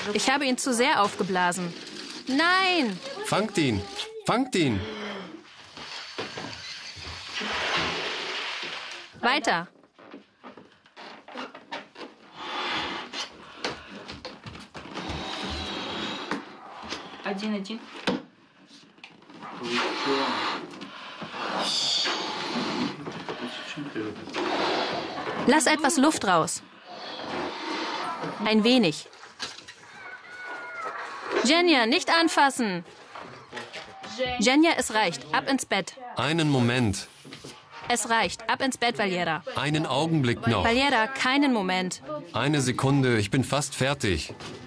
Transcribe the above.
Ich habe ihn zu sehr aufgeblasen. Nein! Fangt ihn! Fangt ihn! Weiter. Lass etwas Luft raus. Ein wenig. Genya, nicht anfassen. Genya, es reicht. Ab ins Bett. Einen Moment. Es reicht. Ab ins Bett, Valera. Einen Augenblick noch. Valera, keinen Moment. Eine Sekunde, ich bin fast fertig.